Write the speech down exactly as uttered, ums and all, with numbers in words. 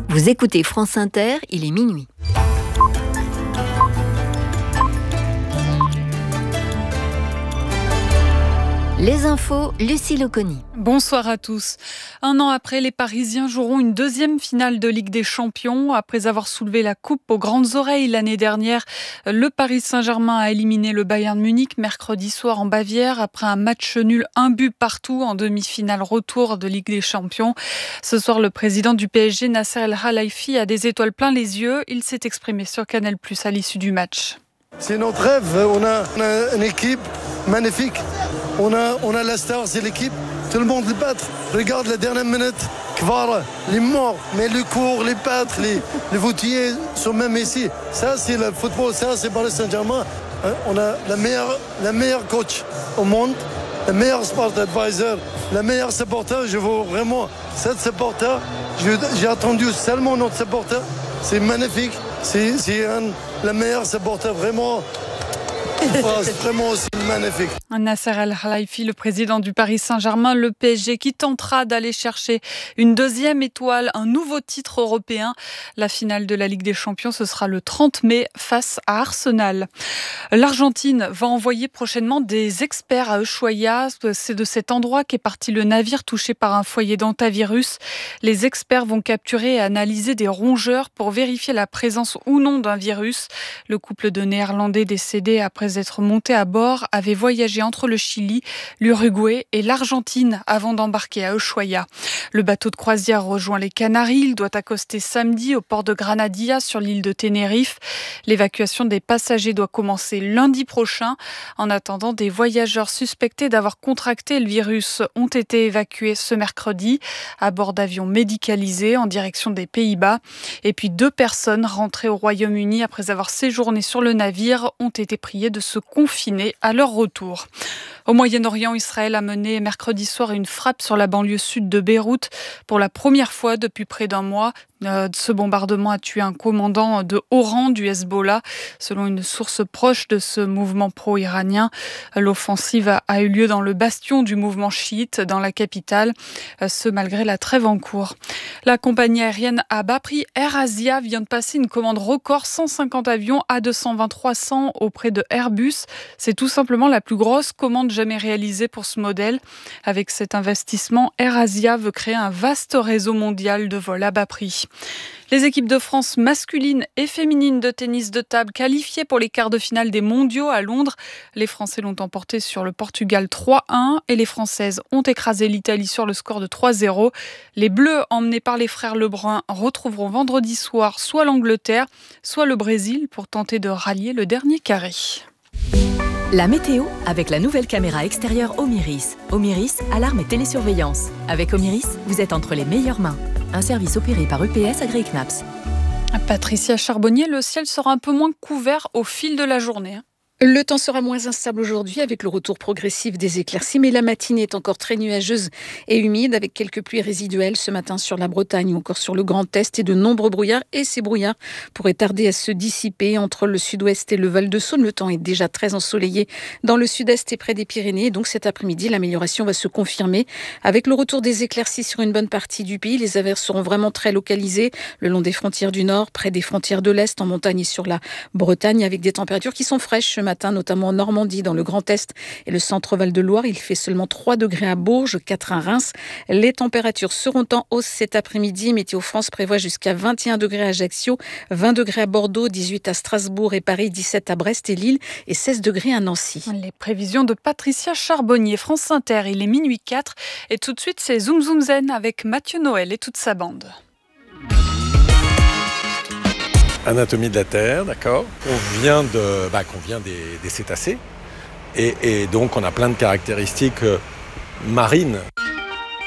Vous écoutez France Inter, il est minuit. Les infos, Lucie Loconi. Bonsoir à tous. Un an après, les Parisiens joueront une deuxième finale de Ligue des Champions. Après avoir soulevé la coupe aux grandes oreilles l'année dernière, le Paris Saint-Germain a éliminé le Bayern Munich mercredi soir en Bavière après un match nul, un but partout en demi-finale retour de Ligue des Champions. Ce soir, le président du P S G, Nasser El Khelaifi, a des étoiles plein les yeux. Il s'est exprimé sur Canal plus, à l'issue du match. C'est notre rêve. On a, on a une équipe magnifique. On a, on a la star, c'est l'équipe. Tout le monde les bat. Regarde la dernière minute. Kvara, les morts, mais le cours, les pattes, les, les voutiers sont même ici. Ça, c'est le football. Ça, c'est Paris Saint-Germain. On a la meilleure, la meilleure coach au monde, le meilleur sport advisor, la meilleure supporter. Je veux vraiment cette supporter. J'ai attendu seulement notre supporter. C'est magnifique. C'est, c'est un, la meilleure supporter, vraiment. C'est vraiment aussi magnifique. Nasser El Khelaifi, le président du Paris Saint-Germain, le P S G qui tentera d'aller chercher une deuxième étoile, un nouveau titre européen. La finale de la Ligue des Champions, ce sera le trente mai face à Arsenal. L'Argentine va envoyer prochainement des experts à Ushuaia. C'est de cet endroit qu'est parti le navire touché par un foyer d'hantavirus. Les experts vont capturer et analyser des rongeurs pour vérifier la présence ou non d'un virus. Le couple de Néerlandais décédé après être monté à bord avait voyagé entre le Chili, l'Uruguay et l'Argentine avant d'embarquer à Ushuaia. Le bateau de croisière rejoint les Canaries. Il doit accoster samedi au port de Granadilla sur l'île de Tenerife. L'évacuation des passagers doit commencer lundi prochain. En attendant, des voyageurs suspectés d'avoir contracté le virus ont été évacués ce mercredi à bord d'avions médicalisés en direction des Pays-Bas. Et puis deux personnes rentrées au Royaume-Uni après avoir séjourné sur le navire ont été priées de se confiner à leur retour. Au Moyen-Orient, Israël a mené mercredi soir une frappe sur la banlieue sud de Beyrouth. Pour la première fois depuis près d'un mois, euh, ce bombardement a tué un commandant de haut rang du Hezbollah. Selon une source proche de ce mouvement pro-iranien, l'offensive a, a eu lieu dans le bastion du mouvement chiite, dans la capitale, euh, ce malgré la trêve en cours. La compagnie aérienne à bas prix Air Asia vient de passer une commande record, cent cinquante avions A deux cent vingt trois cents auprès de Airbus. C'est tout simplement la plus grosse commande jamais réalisée pour ce modèle. Avec cet investissement, Air Asia veut créer un vaste réseau mondial de vols à bas prix. Les équipes de France masculines et féminines de tennis de table qualifiées pour les quarts de finale des mondiaux à Londres. Les Français l'ont emporté sur le Portugal trois un et les Françaises ont écrasé l'Italie sur le score de trois zéro. Les Bleus, emmenés par les frères Lebrun, retrouveront vendredi soir soit l'Angleterre, soit le Brésil pour tenter de rallier le dernier carré. La météo avec la nouvelle caméra extérieure Omiris. Omiris, alarme et télésurveillance. Avec Omiris, vous êtes entre les meilleures mains. Un service opéré par E P S Agri-Knaps. Patricia Charbonnier, le ciel sera un peu moins couvert au fil de la journée. Le temps sera moins instable aujourd'hui avec le retour progressif des éclaircies, mais la matinée est encore très nuageuse et humide avec quelques pluies résiduelles ce matin sur la Bretagne ou encore sur le Grand Est et de nombreux brouillards. Et ces brouillards pourraient tarder à se dissiper entre le sud-ouest et le Val-de-Saône. Le temps est déjà très ensoleillé dans le sud-est et près des Pyrénées. Donc cet après-midi, l'amélioration va se confirmer avec le retour des éclaircies sur une bonne partie du pays. Les averses seront vraiment très localisées le long des frontières du nord, près des frontières de l'est, en montagne et sur la Bretagne avec des températures qui sont fraîches ce matin, notamment en Normandie, dans le Grand Est et le centre Val-de-Loire. Il fait seulement trois degrés à Bourges, quatre à Reims. Les températures seront en hausse cet après-midi. Météo France prévoit jusqu'à vingt et un degrés à Ajaccio, vingt degrés à Bordeaux, dix-huit à Strasbourg et Paris, dix-sept à Brest et Lille et seize degrés à Nancy. Les prévisions de Patricia Charbonnier, France Inter, il est minuit quatre et tout de suite c'est Zoom Zoom Zen avec Mathieu Noël et toute sa bande. Anatomie de la Terre, d'accord. On vient, de, bah, qu'on vient des, des cétacés et, et donc on a plein de caractéristiques euh, marines.